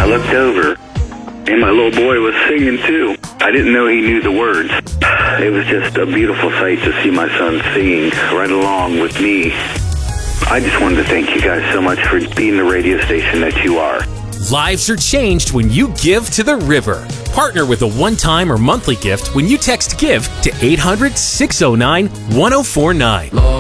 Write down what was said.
I looked over, and my little boy was singing too. I didn't know he knew the words. It was just a beautiful sight to see my son singing right along with me. I just wanted to thank you guys so much for being the radio station that you are. Lives are changed when you give to the river. Partner with a one-time or monthly gift when you text GIVE to 800-609-1049.